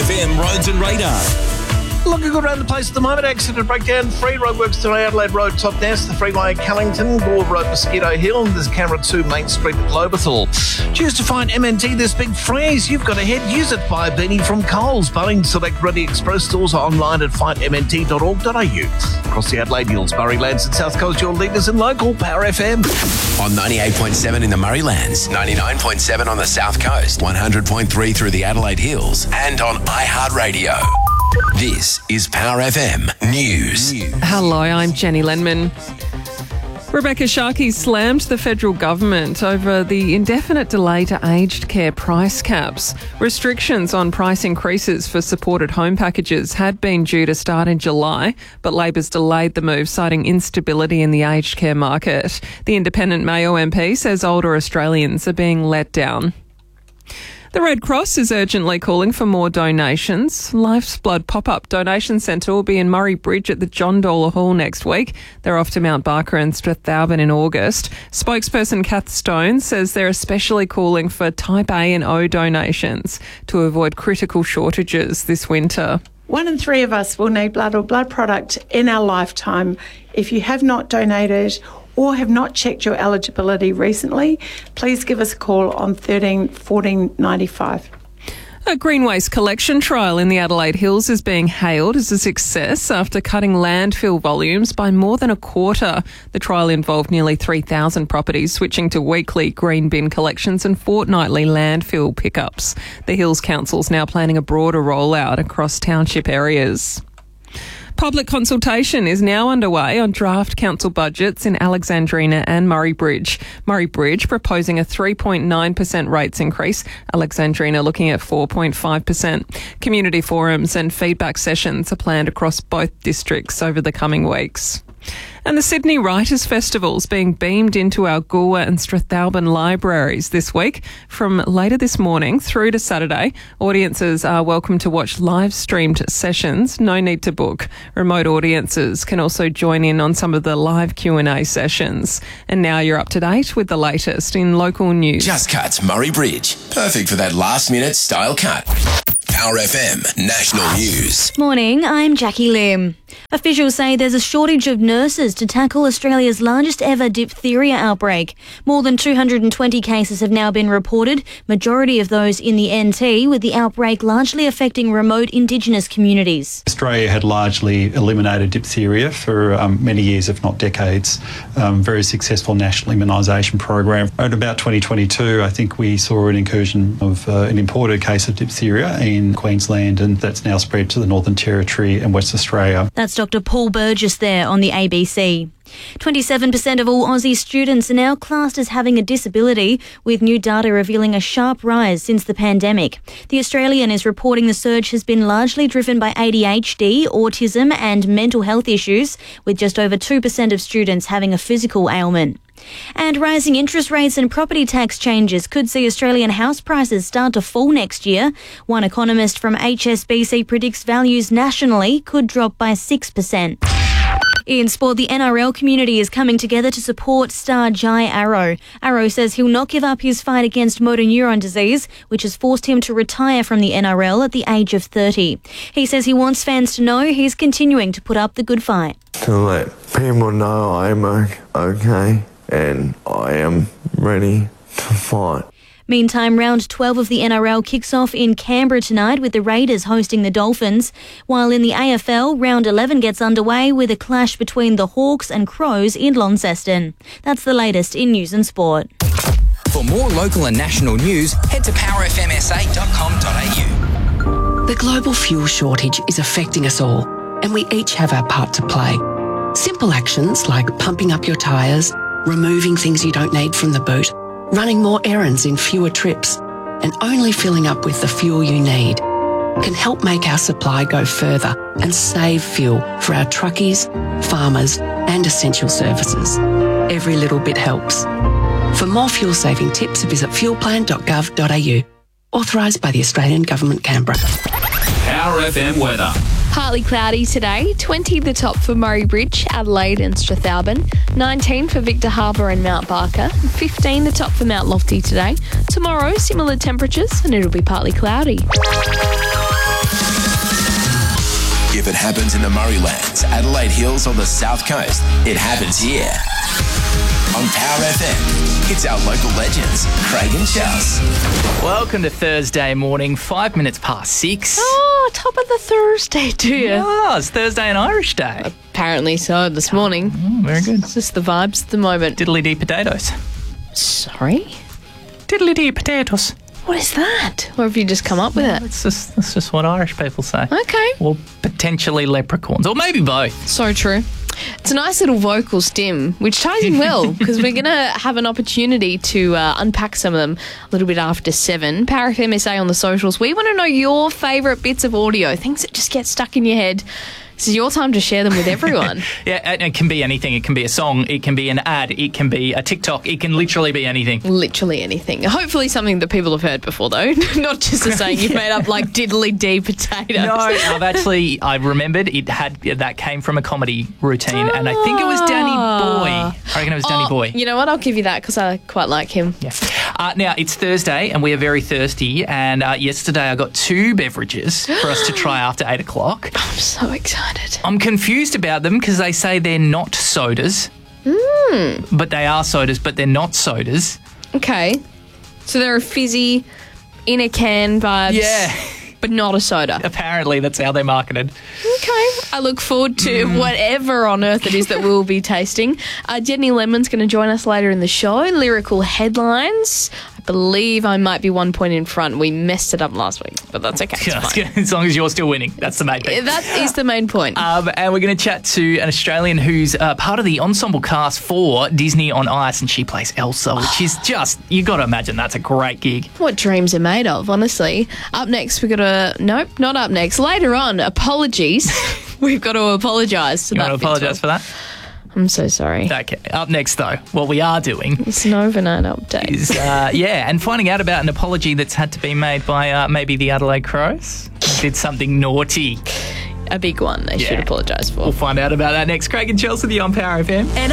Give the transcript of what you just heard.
FM Roads and Radar. Looking good around the place at the moment. Accident breakdown. Free roadworks today. Adelaide Road, Top Nest, the Freeway at Callington, Gore Road, Mosquito Hill, and there's camera 2 Main Street at Lobethal. Choose to find MNT this big freeze. You've got a head. Use it. Buy a beanie from Coles. Bunnings Select Ready Express stores are online at findmnt.org.au. Across the Adelaide Hills, Murraylands and South Coast, your leaders in local Power FM. On 98.7 in the Murraylands, 99.7 on the South Coast, 100.3 through the Adelaide Hills, and on iHeartRadio. This is Power FM News. Hello, I'm Jenny Lenman. Rebecca Sharkey slammed the federal government over the indefinite delay to aged care price caps. Restrictions on price increases for supported home packages had been due to start in July, but Labor's delayed the move, citing instability in the aged care market. The independent Mayo MP says older Australians are being let down. The Red Cross is urgently calling for more donations. Life's Blood pop-up donation centre will be in Murray Bridge at the John Dollar Hall next week. They're off to Mount Barker and Strathalbyn in August. Spokesperson Kath Stone says they're especially calling for Type A and O donations to avoid critical shortages this winter. 1 in 3 of us will need blood or blood product in our lifetime. If you have not donated or have not checked your eligibility recently, please give us a call on 13 14 95. A green waste collection trial in the Adelaide Hills is being hailed as a success after cutting landfill volumes by more than a quarter. The trial involved nearly 3,000 properties switching to weekly green bin collections and fortnightly landfill pickups. The Hills Council's now planning a broader rollout across township areas. Public consultation is now underway on draft council budgets in Alexandrina and Murray Bridge. Murray Bridge proposing a 3.9% rates increase, Alexandrina looking at 4.5%. Community forums and feedback sessions are planned across both districts over the coming weeks. And the Sydney Writers Festival's being beamed into our Goolwa and Strathalbyn libraries this week. From later this morning through to Saturday, audiences are welcome to watch live-streamed sessions. No need to book. Remote audiences can also join in on some of the live Q&A sessions. And now you're up to date with the latest in local news. Just Cuts Murray Bridge. Perfect for that last-minute style cut. Power FM National News. Morning, I'm Jackie Lim. Officials say there's a shortage of nurses to tackle Australia's largest ever diphtheria outbreak. More than 220 cases have now been reported, majority of those in the NT, with the outbreak largely affecting remote Indigenous communities. Australia had largely eliminated diphtheria for many years, if not decades. Very successful national immunisation program. At about 2022, I think we saw an incursion of an imported case of diphtheria in Queensland, and that's now spread to the Northern Territory and West Australia. That's Dr. Paul Burgess there on the ABC. 27% of all Aussie students are now classed as having a disability, with new data revealing a sharp rise since the pandemic. The Australian is reporting the surge has been largely driven by ADHD, autism and mental health issues, with just over 2% of students having a physical ailment. And rising interest rates and property tax changes could see Australian house prices start to fall next year. One economist from HSBC predicts values nationally could drop by 6%. In sport, the NRL community is coming together to support star Jai Arrow. Arrow says he'll not give up his fight against motor neuron disease, which has forced him to retire from the NRL at the age of 30. He says he wants fans to know he's continuing to put up the good fight. To let people know I'm okay and I am ready to fight. Meantime, round 12 of the NRL kicks off in Canberra tonight with the Raiders hosting the Dolphins, while in the AFL, round 11 gets underway with a clash between the Hawks and Crows in Launceston. That's the latest in news and sport. For more local and national news, head to powerfmsa.com.au. The global fuel shortage is affecting us all, and we each have our part to play. Simple actions like pumping up your tyres, removing things you don't need from the boot, running more errands in fewer trips, and only filling up with the fuel you need can help make our supply go further and save fuel for our truckies, farmers and essential services. Every little bit helps. For more fuel-saving tips, visit fuelplan.gov.au. Authorised by the Australian Government, Canberra. Power FM weather. Partly cloudy today, 20 the top for Murray Bridge, Adelaide and Strathalbyn, 19 for Victor Harbour and Mount Barker, 15 the top for Mount Lofty today. Tomorrow, similar temperatures and it'll be partly cloudy. If it happens in the Murraylands, Adelaide Hills or the South Coast, it happens here. On Power FM, it's our local legends, Craig and Chels. Welcome to Thursday morning, 5 minutes past 6. Oh, top of the Thursday, do you? Oh, it's Thursday and Irish Day. Apparently so this morning. Very good. It's just the vibes at the moment. Diddly-dee potatoes. Sorry? Diddly-dee potatoes. What is that? Or have you just come up with it? That's just what Irish people say. Okay. Or potentially leprechauns, or maybe both. So true. It's a nice little vocal stim, which ties in well because we're going to have an opportunity to unpack some of them a little bit after 7. Power FM SA on the socials. We want to know your favourite bits of audio, things that just get stuck in your head. This is your time to share them with everyone. Yeah, and it can be anything. It can be a song. It can be an ad. It can be a TikTok. It can literally be anything. Literally anything. Hopefully something that people have heard before, though. Not just a saying you've made up like diddly-dee potatoes. No, I remembered that came from a comedy routine, and I think it was Danny Boy. I reckon it was Danny Boy. You know what? I'll give you that because I quite like him. Yeah. Now, it's Thursday, and we are very thirsty, and yesterday I got 2 beverages for us to try after 8 o'clock. I'm so excited. I'm confused about them because they say they're not sodas. But they are sodas, but they're not sodas. Okay. So they're a fizzy, in a can vibes. Yeah. But not a soda. Apparently, that's how they're marketed. Okay. I look forward to whatever on earth it is that we'll be tasting. Jenny Lemon's going to join us later in the show. Lyrical headlines. I believe I might be 1 point in front. We messed it up last week, but that's okay. It's fine. As long as you're still winning. That's the main thing. That is the main point. And we're going to chat to an Australian who's part of the ensemble cast for Disney on Ice, and she plays Elsa, which is just, you got to imagine that's a great gig. What dreams are made of, honestly. Up next, we've got nope, not up next. Later on, apologies. We've got to apologise to that. You want to apologise for that? I'm so sorry. Okay. Up next, though, what we are doing... It's an overnight update. Is, and finding out about an apology that's had to be made by maybe the Adelaide Crows. Did something naughty. A big one they should apologise for. We'll find out about that next. Craig and Chelsea on Power FM. And